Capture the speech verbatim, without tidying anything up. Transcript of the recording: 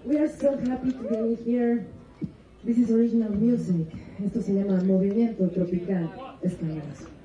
We are so happy to be here. This is original music. Esto se llama Movimiento Tropical Escandalazo.